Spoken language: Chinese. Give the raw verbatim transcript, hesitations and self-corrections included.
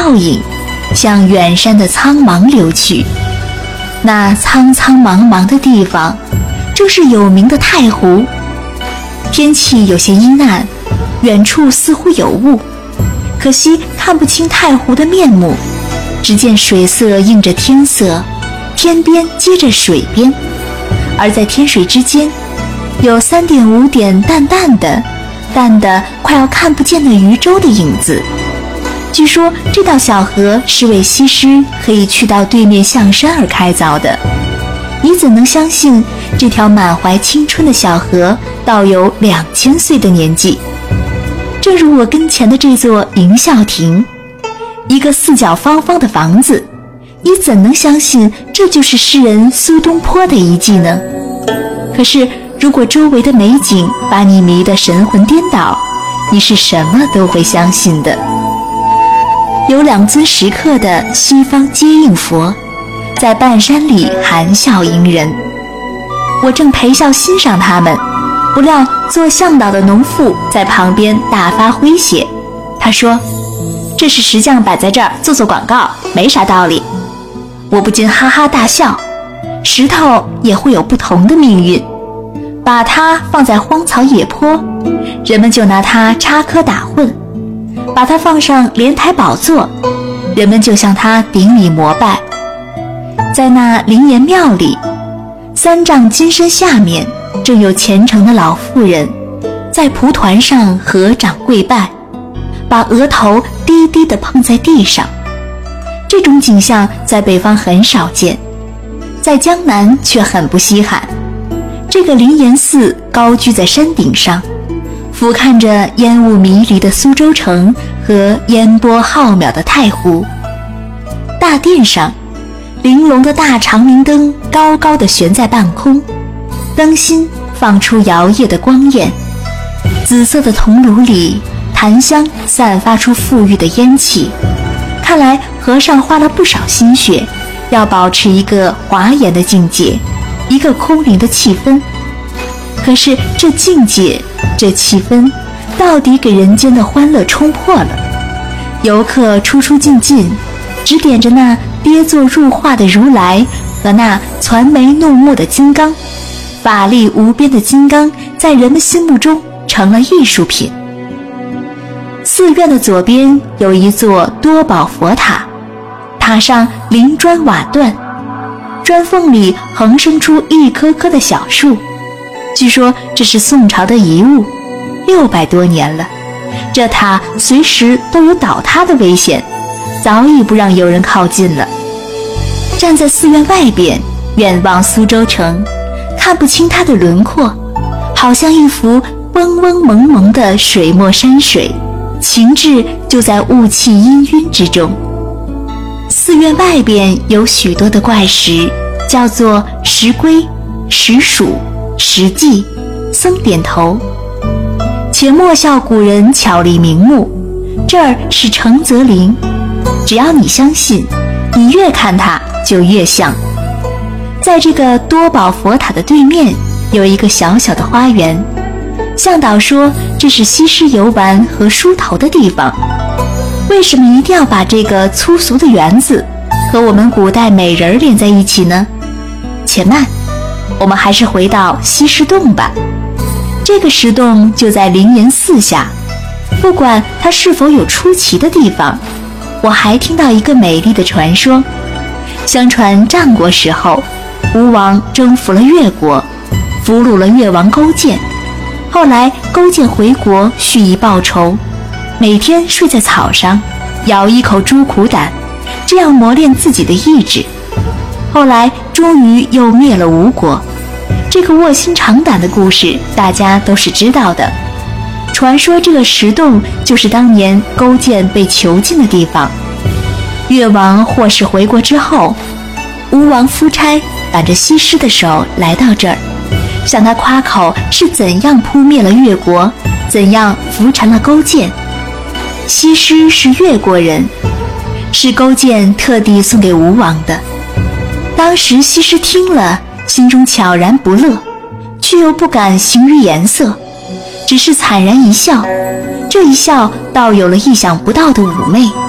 倒影向远山的苍茫流去。那苍苍茫茫的地方正是有名的太湖。天气有些阴暗，远处似乎有雾，可惜看不清太湖的面目，只见水色映着天色，天边接着水边，而在天水之间有三点五点淡淡的淡的快要看不见的渔舟的影子。据说这道小河是为西施可以去到对面象山而开凿的，你怎能相信这条满怀青春的小河倒有两千岁的年纪？正如我跟前的这座迎孝亭，一个四角方方的房子，你怎能相信这就是诗人苏东坡的遗迹呢？可是如果周围的美景把你迷得神魂颠倒，你是什么都会相信的。有两尊石刻的西方接应佛，在半山里含笑迎人。我正陪笑欣赏他们，不料做向导的农妇在旁边大发诙谐。他说：“这是石匠摆在这儿做做广告，没啥道理。”我不禁哈哈大笑。石头也会有不同的命运，把它放在荒草野坡，人们就拿它插科打诨；把它放上莲台宝座，人们就向它顶礼膜拜。在那灵岩庙里，三丈金身下面正有虔诚的老妇人在蒲团上合掌跪拜，把额头低低地碰在地上。这种景象在北方很少见，在江南却很不稀罕。这个灵岩寺高居在山顶上，俯瞰着烟雾迷离的苏州城和烟波浩渺的太湖。大殿上，玲珑的大长明灯高高地悬在半空，灯芯放出摇曳的光焰。紫色的铜炉里，檀香散发出馥郁的烟气。看来和尚花了不少心血，要保持一个华严的境界，一个空灵的气氛。可是这境界，这气氛，到底给人间的欢乐冲破了。游客出出进进，只点着那跌坐入画的如来和那攒眉怒目的金刚。法力无边的金刚在人们心目中成了艺术品。寺院的左边有一座多宝佛塔，塔上棂砖瓦缎，砖缝里横生出一棵棵的小树。据说这是宋朝的遗物，六百多年了，这塔随时都有倒塌的危险，早已不让游人靠近了。站在寺院外边，远望苏州城，看不清它的轮廓，好像一幅嗡嗡蒙蒙的水墨山水，情致就在雾气氤氲之中。寺院外边有许多的怪石，叫做石龟、石鼠、石迹、僧点头。且莫笑古人巧立名目，这儿是承泽林，只要你相信，你越看它就越像。在这个多宝佛塔的对面有一个小小的花园，向导说这是西施游玩和梳头的地方。为什么一定要把这个粗俗的园子和我们古代美人连在一起呢？且慢，我们还是回到西施洞吧。这个石洞就在灵岩寺下，不管它是否有出奇的地方，我还听到一个美丽的传说。相传战国时候，吴王征服了越国，俘虏了越王勾践。后来勾践回国蓄意报仇，每天睡在草上，咬一口猪苦胆，这样磨练自己的意志。后来终于又灭了吴国。这个卧薪尝胆的故事大家都是知道的。传说这个石洞就是当年勾践被囚禁的地方。越王获释回国之后，吴王夫差挽着西施的手来到这儿，向他夸口是怎样扑灭了越国，怎样扶沉了勾践。西施是越国人，是勾践特地送给吴王的。当时西施听了，心中悄然不乐，却又不敢形于颜色，只是惨然一笑。这一笑倒有了意想不到的妩媚。